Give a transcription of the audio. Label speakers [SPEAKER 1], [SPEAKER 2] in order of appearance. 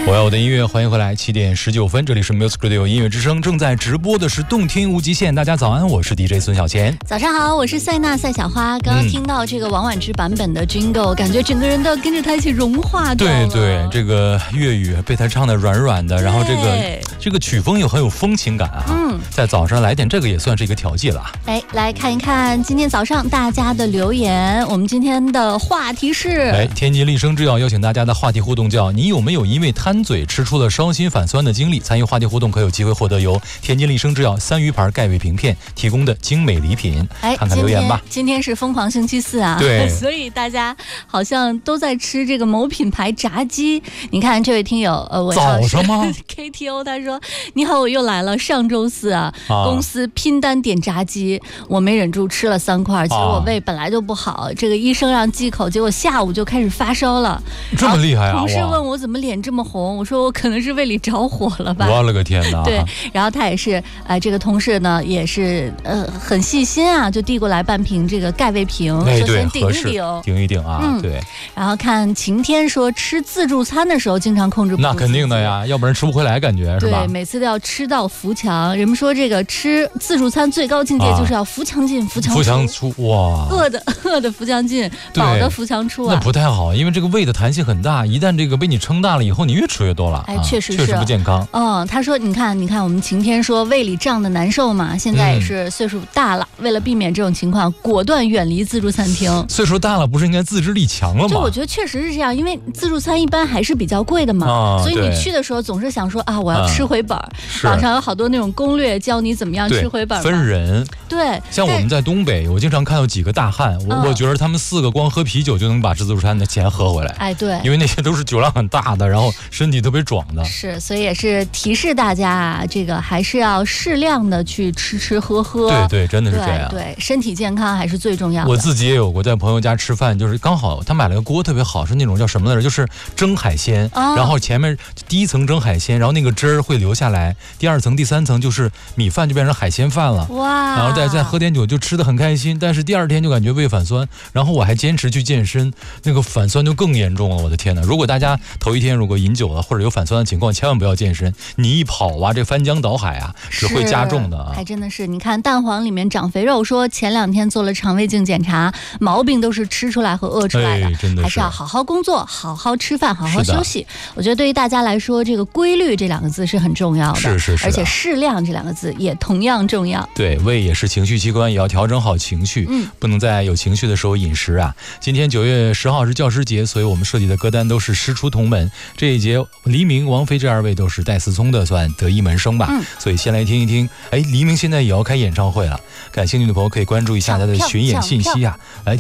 [SPEAKER 1] 我要我的音乐，欢迎回来，7点19分，这里是 Music Radio 音乐之声，正在直播的是动听无极限。大家早安，我是 DJ 孙小贤。
[SPEAKER 2] 早上好，我是赛娜赛小花。刚刚听到这个王婉之版本的 Jingle，感觉整个人都要跟着他一起融化掉了。
[SPEAKER 1] 对，这个粤语被他唱的软软的，然后这个曲风又很有风情感啊。在早上来点这个也算是一个调剂了。
[SPEAKER 2] 来看一看今天早上大家的留言。我们今天的话题是，
[SPEAKER 1] 天津丽声制药邀请大家的话题互动叫你有没有因为贪嘴吃出了烧心反酸的经历？参与话题互动可有机会获得由天津丽声制药3鱼牌钙胃平片提供的精美礼品。看看留言吧。
[SPEAKER 2] 今天是疯狂星期四啊，
[SPEAKER 1] 对，
[SPEAKER 2] 所以大家好像都在吃这个某品牌炸鸡。你看这位听友，我
[SPEAKER 1] 早上吗
[SPEAKER 2] ？KTO 他说：“你好，我又来了。上周四公司拼单点炸鸡，我没忍住吃了3块。其实我胃本来就不好，这个医生让忌口，结果下午就开始发烧了。
[SPEAKER 1] 这么厉害啊！
[SPEAKER 2] 同事问我怎么脸这么红，我说我可能是胃里着火了吧。
[SPEAKER 1] 我了个天哪！
[SPEAKER 2] 对，然后他也是，这个同事呢也是很细心啊，就递过来半瓶这个钙胃瓶，说先顶
[SPEAKER 1] 一顶啊，对。
[SPEAKER 2] 然后看晴天说吃自助餐的时候经常控制不住，
[SPEAKER 1] 那肯定的呀，要不然吃不回来感觉是吧？
[SPEAKER 2] 对，每次都要吃到扶墙。人们说这个吃自助餐最高境界就是要扶墙进扶墙出，
[SPEAKER 1] 哇，
[SPEAKER 2] 饿的扶墙进，饱的扶墙出啊。
[SPEAKER 1] 那不太好，因为这个胃的弹性很大，一旦这个被你撑大了以后，你越吃越多了。
[SPEAKER 2] 确实
[SPEAKER 1] 不健康。
[SPEAKER 2] 他说你看我们晴天说胃里胀的难受嘛，现在也是岁数大了，为了避免这种情况，果断远离自助餐厅。岁
[SPEAKER 1] 数大了不是应该自制力强了吗？
[SPEAKER 2] 就我觉得确实是这样，因为自助餐一般还是比较贵的嘛，所以你去的时候总是想说我要吃回本。网上有好多那种攻略教你怎么样吃回本。
[SPEAKER 1] 分人。
[SPEAKER 2] 对，
[SPEAKER 1] 像我们在东北，我经常看到几个大汉，我觉得他们4个光喝啤酒就能把自助餐的钱喝回来。
[SPEAKER 2] 对，
[SPEAKER 1] 因为那些都是酒量很大的，然后身体特别壮的。
[SPEAKER 2] 是，所以也是提示大家这个还是要适量的去吃喝。
[SPEAKER 1] 对，真的是这样。
[SPEAKER 2] 对，身体健康还是最重要的。
[SPEAKER 1] 我自己也有过在朋友家吃饭，就是刚好他买了个锅特别好，是那种叫什么来着，就是蒸海鲜，然后前面第1层蒸海鲜，然后那个汁儿会流下来，第2层第3层就是米饭就变成海鲜饭了。
[SPEAKER 2] 哇！
[SPEAKER 1] 然后再喝点酒就吃得很开心，但是第2天就感觉胃反酸，然后我还坚持去健身，那个反酸就更严重了。我的天哪！如果大家头一天如果饮酒了或者有反酸的情况，千万不要健身，你一跑这翻江倒海只会加重的
[SPEAKER 2] 还真的是。你看蛋黄里面长肥肉，说前2天做了肠胃镜检查，毛病都是吃出来和饿出来的。
[SPEAKER 1] 真的是
[SPEAKER 2] 还是要好好工作，好好吃饭，好好休息。我觉得对于大家来说，这个规律这2个字是很重要的。
[SPEAKER 1] 是
[SPEAKER 2] 而且适量这2个字也同样重要。
[SPEAKER 1] 对，胃也是情绪器官，也要调整好情绪，不能在有情绪的时候饮食今天9月10号是教师节，所以我们设计的歌单都是师出同门。这一节黎明、王菲这2位都是戴思聪的算得意门生吧。所以先来听一听。黎明现在也要开演唱会了，感兴趣的朋友可以关注一下他的巡演信息来